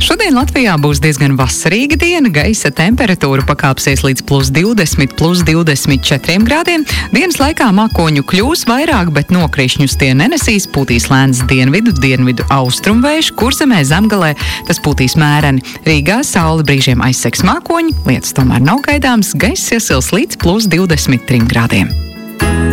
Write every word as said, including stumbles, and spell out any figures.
Šodien Latvijā būs diezgan vasarīga diena, gaisa temperatūra pakāpsies līdz plus divdesmit, plus divdesmit četriem grādiem. Dienas laikā mākoņu kļūs vairāk, bet nokrišņus tie nenesīs, pūtīs lēns dienvidu, dienvidu austrumvējš, Kurzemē Zemgalē tas pūtīs mēreni. Rīgā saule brīžiem aizsegs mākoņi, lietus tomēr nav gaidāms, gaiss iesils līdz plus divdesmit trim grādiem.